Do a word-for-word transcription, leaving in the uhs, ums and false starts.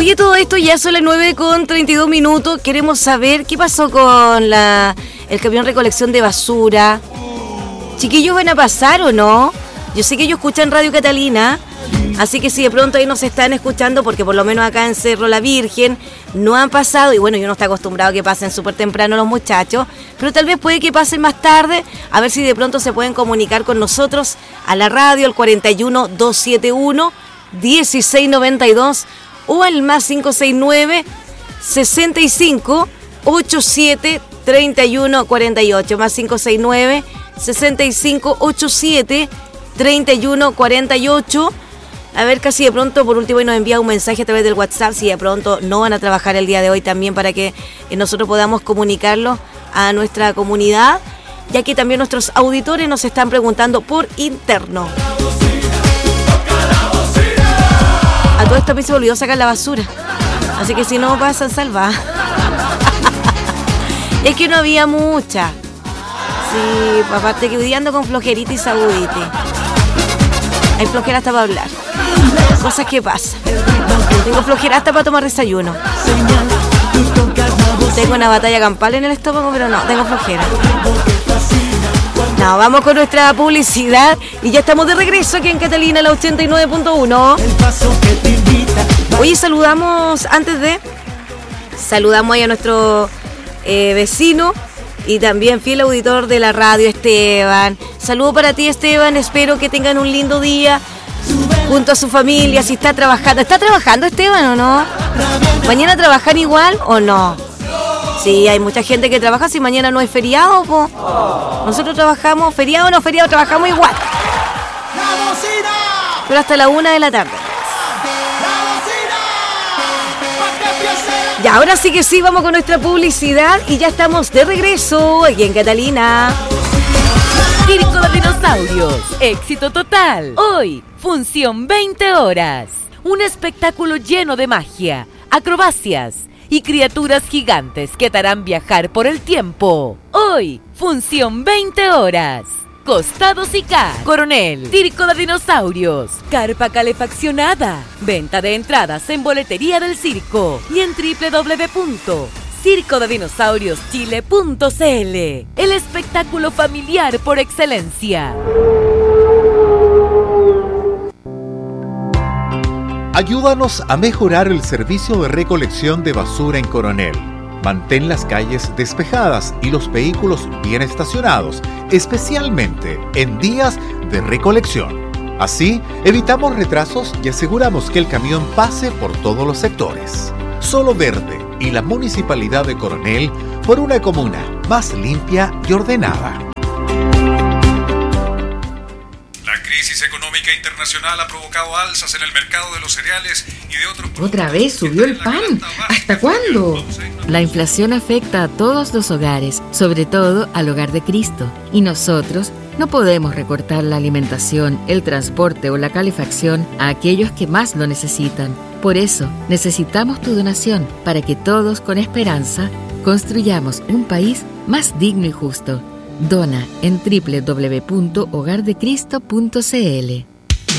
Oye, todo esto ya son las nueve con treinta y dos minutos. Queremos saber qué pasó con la el camión recolección de basura. Chiquillos, ¿van a pasar o no? Yo sé que ellos escuchan Radio Catalina, así que si de pronto ahí nos están escuchando, porque por lo menos acá en Cerro La Virgen no han pasado, y bueno, yo no estoy acostumbrado a que pasen súper temprano los muchachos, pero tal vez puede que pasen más tarde, a ver si de pronto se pueden comunicar con nosotros a la radio, al cuarenta y uno, doscientos setenta y uno, dieciséis noventa y dos, o al más cinco seis nueve, sesenta y cinco, ochenta y siete, treinta y uno cuarenta y ocho, más cinco seis nueve, sesenta y cinco, ochenta y siete, treinta y uno cuarenta y ocho. A ver, casi de pronto, por último, y nos envía un mensaje a través del WhatsApp si de pronto no van a trabajar el día de hoy también, para que nosotros podamos comunicarlo a nuestra comunidad, ya que también nuestros auditores nos están preguntando por interno. A todo esto a mí se me olvidó sacar la basura, así que si no pasan, salva. Es que no había mucha. Sí, aparte que hoy día ando con flojerita y sagudite. Hay flojera hasta para hablar. Cosas que pasan. Tengo flojera hasta para tomar desayuno. Tengo una batalla campal en el estómago, pero no, tengo flojera. No, vamos con nuestra publicidad y ya estamos de regreso aquí en Catalina, la ochenta y nueve punto uno. Oye, saludamos, antes de... Saludamos ahí a nuestro eh, vecino y también fiel auditor de la radio, Esteban. Saludo para ti, Esteban. Espero que tengan un lindo día junto a su familia. Si está trabajando, ¿está trabajando Esteban o no? ¿Mañana trabajan igual o no? Sí, hay mucha gente que trabaja. Si mañana no es feriado, po. Nosotros trabajamos, feriado o no feriado, trabajamos igual. Pero hasta la una de la tarde. Y ahora sí que sí, vamos con nuestra publicidad y ya estamos de regreso aquí en Catalina. Circo de Dinosaurios, éxito total. Hoy, función veinte horas. Un espectáculo lleno de magia, acrobacias y criaturas gigantes que te harán viajar por el tiempo. Hoy, función veinte horas. Costados y K, Coronel, Circo de Dinosaurios, carpa calefaccionada, venta de entradas en boletería del circo y en doble u doble u doble u punto circo de dinosaurios chile punto c l. El espectáculo familiar por excelencia. Ayúdanos a mejorar el servicio de recolección de basura en Coronel. Mantén las calles despejadas y los vehículos bien estacionados, especialmente en días de recolección. Así, evitamos retrasos y aseguramos que el camión pase por todos los sectores. Solo Verde y la Municipalidad de Coronel por una comuna más limpia y ordenada. La crisis económica internacional ha provocado alzas en el mercado de los cereales y de otros productos. ¿Otra vez subió el pan? ¿Hasta cuándo? La inflación afecta a todos los hogares, sobre todo al hogar de Cristo. Y nosotros no podemos recortar la alimentación, el transporte o la calefacción a aquellos que más lo necesitan. Por eso, necesitamos tu donación para que todos, con esperanza, construyamos un país más digno y justo. Dona en doble u doble u doble u punto hogar de cristo punto c l.